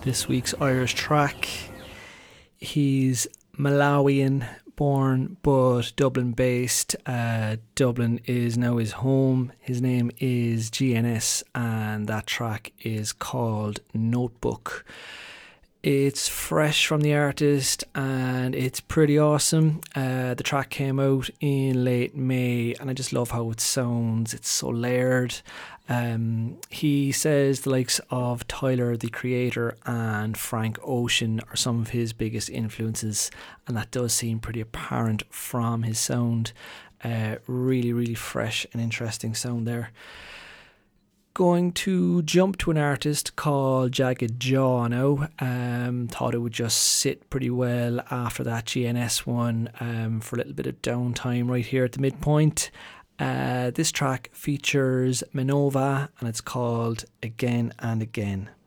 this week's Irish track. He's Malawian born but Dublin based. Dublin is now his home. His name is GNS and that track is called Notebook. It's fresh from the artist and it's pretty awesome. The track came out in late May and I just love how it sounds. It's so layered. He says the likes of Tyler the Creator and Frank Ocean are some of his biggest influences, and that does seem pretty apparent from his sound. Really fresh and interesting sound there. Going to jump to an artist called Jagged Jaw now. Thought it would just sit pretty well after that GNS one for a little bit of downtime right here at the midpoint. This track features Minova and it's called Again and Again.